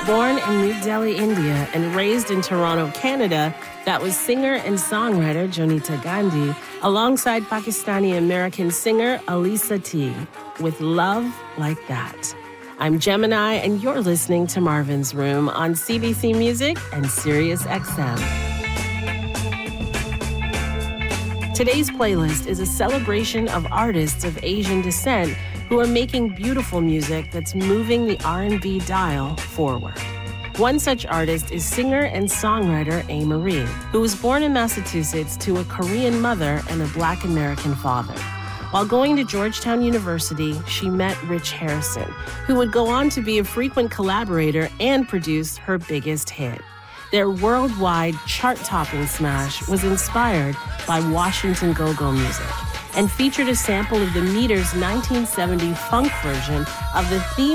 Born in New Delhi, India, and raised in Toronto, Canada, that was singer and songwriter Jonita Gandhi, alongside Pakistani-American singer Alisa T, with Love Like That. I'm Gemini, and you're listening to Marvin's Room on CBC Music and Sirius XM. Today's playlist is a celebration of artists of Asian descent who are making beautiful music that's moving the R&B dial forward. One such artist is singer and songwriter A.Marie, who was born in Massachusetts to a Korean mother and a Black American father. While going to Georgetown University, she met Rich Harrison, who would go on to be a frequent collaborator and produce her biggest hit. Their worldwide chart-topping smash was inspired by Washington Go-Go music and featured a sample of the Meters' 1970 funk version of the theme